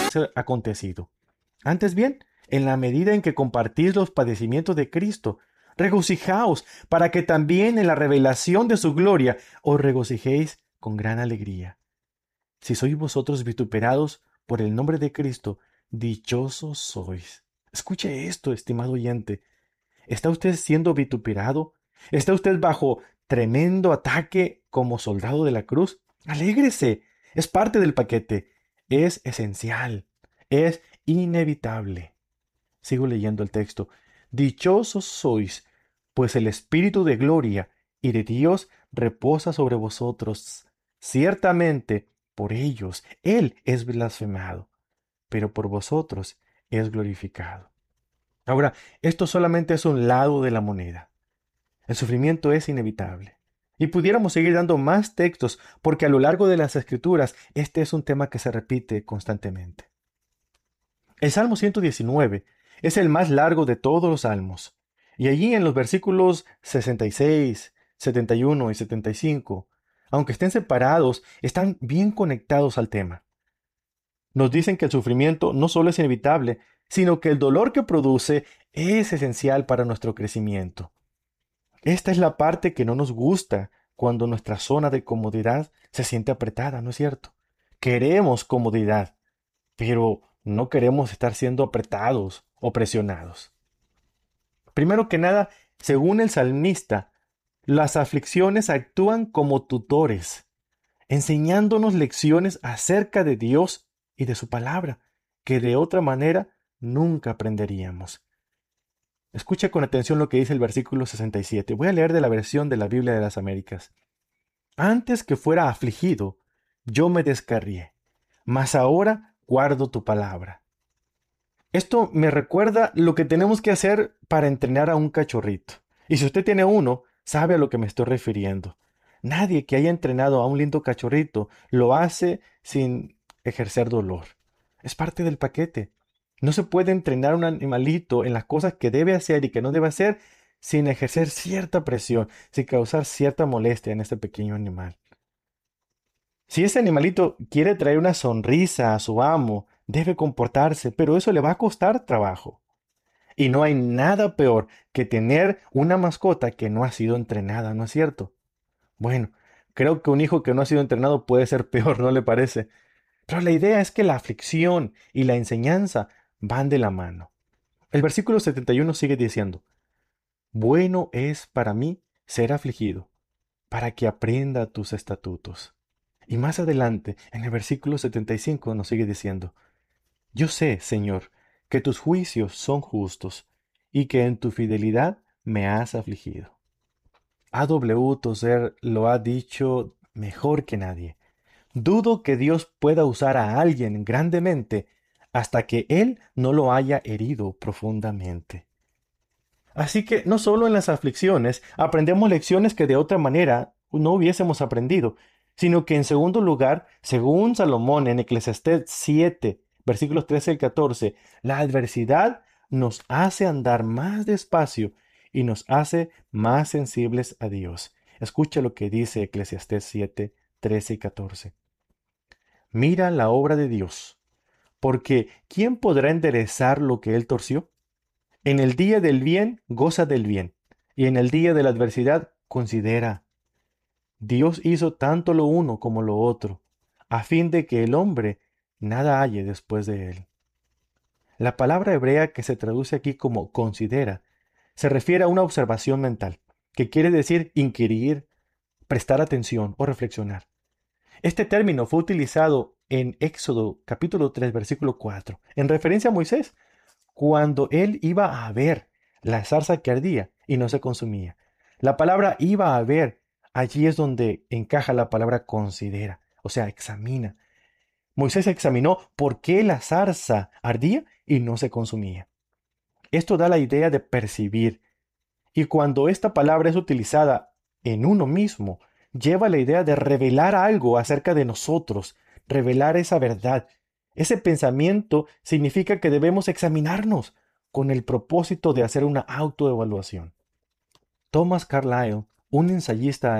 acontecido. Antes bien, en la medida en que compartís los padecimientos de Cristo, regocijaos para que también en la revelación de su gloria os regocijéis con gran alegría. Si sois vosotros vituperados por el nombre de Cristo, dichosos sois. Escuche esto, estimado oyente. ¿Está usted siendo vituperado? ¿Está usted bajo tremendo ataque como soldado de la cruz? Alégrese. Es parte del paquete. Es esencial. Es inevitable. Sigo leyendo el texto. Dichosos sois, pues el Espíritu de gloria y de Dios reposa sobre vosotros. Ciertamente, por ellos Él es blasfemado, pero por vosotros es glorificado. Ahora, esto solamente es un lado de la moneda. El sufrimiento es inevitable. Y pudiéramos seguir dando más textos porque a lo largo de las Escrituras este es un tema que se repite constantemente. El Salmo 119 es el más largo de todos los salmos. Y allí en los versículos 66, 71 y 75, aunque estén separados, están bien conectados al tema. Nos dicen que el sufrimiento no solo es inevitable, sino que el dolor que produce es esencial para nuestro crecimiento. Esta es la parte que no nos gusta cuando nuestra zona de comodidad se siente apretada, ¿no es cierto? Queremos comodidad, pero no queremos estar siendo apretados o presionados. Primero que nada, según el salmista, las aflicciones actúan como tutores, enseñándonos lecciones acerca de Dios y de su palabra, que de otra manera nunca aprenderíamos. Escucha con atención lo que dice el versículo 67. Voy a leer de la versión de la Biblia de las Américas. Antes que fuera afligido, yo me descarrié, mas ahora guardo tu palabra. Esto me recuerda lo que tenemos que hacer para entrenar a un cachorrito. Y si usted tiene uno, sabe a lo que me estoy refiriendo. Nadie que haya entrenado a un lindo cachorrito lo hace sin ejercer dolor. Es parte del paquete. No se puede entrenar a un animalito en las cosas que debe hacer y que no debe hacer sin ejercer cierta presión, sin causar cierta molestia en este pequeño animal. Si ese animalito quiere traer una sonrisa a su amo, debe comportarse, pero eso le va a costar trabajo. Y no hay nada peor que tener una mascota que no ha sido entrenada, ¿no es cierto? Bueno, creo que un hijo que no ha sido entrenado puede ser peor, ¿no le parece? Pero la idea es que la aflicción y la enseñanza van de la mano. El versículo 71 sigue diciendo, bueno es para mí ser afligido, para que aprenda tus estatutos. Y más adelante, en el versículo 75 nos sigue diciendo, yo sé, Señor, que tus juicios son justos y que en tu fidelidad me has afligido. A.W. Tozer lo ha dicho mejor que nadie. Dudo que Dios pueda usar a alguien grandemente hasta que Él no lo haya herido profundamente. Así que no solo en las aflicciones aprendemos lecciones que de otra manera no hubiésemos aprendido, sino que en segundo lugar, según Salomón en Eclesiastés 7, versículos 13 y 14, la adversidad nos hace andar más despacio y nos hace más sensibles a Dios. Escucha lo que dice Eclesiastés 7, 13 y 14. Mira la obra de Dios, porque ¿quién podrá enderezar lo que Él torció? En el día del bien, goza del bien, y en el día de la adversidad, considera. Dios hizo tanto lo uno como lo otro, a fin de que el hombre nada halle después de él. La palabra hebrea que se traduce aquí como considera se refiere a una observación mental, que quiere decir inquirir, prestar atención o reflexionar. Este término fue utilizado en Éxodo capítulo 3 versículo 4, en referencia a Moisés, cuando él iba a ver la zarza que ardía y no se consumía. La palabra iba a ver, allí es donde encaja la palabra considera, o sea, examina. Moisés examinó por qué la zarza ardía y no se consumía. Esto da la idea de percibir, y cuando esta palabra es utilizada en uno mismo, lleva la idea de revelar algo acerca de nosotros, revelar esa verdad. Ese pensamiento significa que debemos examinarnos con el propósito de hacer una autoevaluación. Thomas Carlyle, un ensayista